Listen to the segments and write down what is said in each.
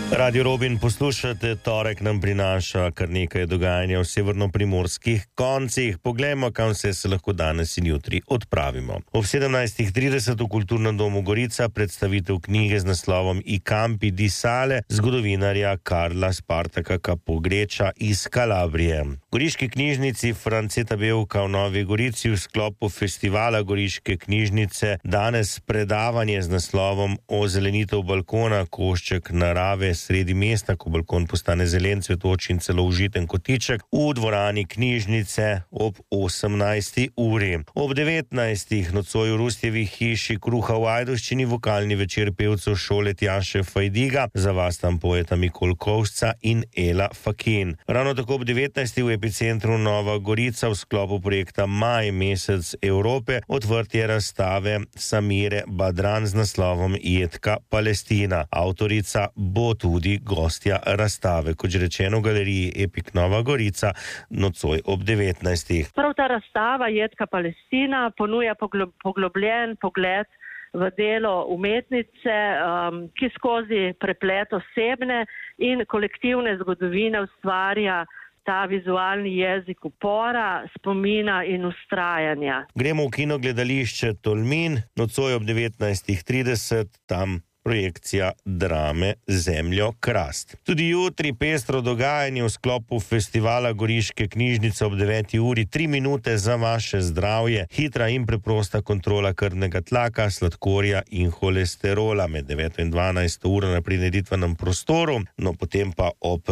Radio Robin poslušate, torek nam prinaša kar nekaj dogajanja v severnoprimorskih koncih. Poglejmo, kam se lahko danes in jutri odpravimo. Ob 17.30 v Kulturnem domu Gorica predstavitev knjige z naslovom I campi di sale zgodovinarja Karla Spartaka Capogreča iz Kalabrije. V Goriški knjižnici Franceta Bevka v Novi Gorici v sklopu festivala Goriške knjižnice danes predavanje z naslovom Ozelenitev balkona, košček narave sredi mesta, ko balkon postane zelen, cvetoč in celo užiten kotiček, v dvorani knjižnice ob 18. uri. Ob 19. nocoj v Rustjevi hiši Kruha v Ajdovščini vokalni večer pevcev šole Tjaše Fajdiga, za vas tam pojeta Mikol Kovšca in Ela Fakin. Ravno tako ob 19. v epicentru Nova Gorica v sklopu projekta Maj, mesec Evrope, odvrtje razstave Samire Badran z naslovom Jedka Palestina. Avtorica bo tudi gostja razstave, kot že rečeno v galeriji Epik Nova Gorica, nocoj ob 19. Prav ta razstava Jedka Palestina ponuja poglobljen pogled v delo umetnice, ki skozi preplet osebne in kolektivne zgodovine ustvarja ta vizualni jezik upora, spomina in ustrajanja. Gremo v kino gledališče Tolmin, nocoj ob 19.30, tam projekcija drame Zemljo Krast. Tudi jutri pestro dogajanje v sklopu festivala Goriške knjižnice ob 9. uri, 3 minute za vaše zdravje, hitra in preprosta kontrola krvnega tlaka, sladkorja in holesterola med 9. in 12. uro na prireditvenem prostoru, no potem pa ob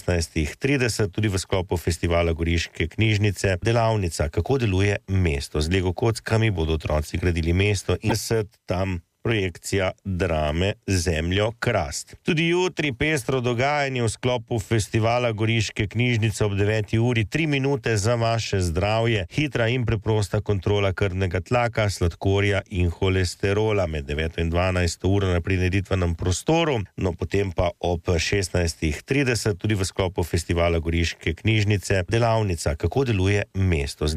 16.30 tudi v sklopu festivala Goriške knjižnice delavnica, kako deluje mesto. Z Lego kockami bodo otroci gradili mesto in tam projekcija drame Zemljo Krast. Tudi jutri pestro dogajanje v sklopu festivala Goriške knjižnice ob 9. uri, 3 minute za vaše zdravje, hitra in preprosta kontrola krvnega tlaka, sladkorja in holesterola med 9. in 12. uro na prireditvenem prostoru, no potem pa ob 16.30 tudi v sklopu festivala Goriške knjižnice delavnica, kako deluje mesto.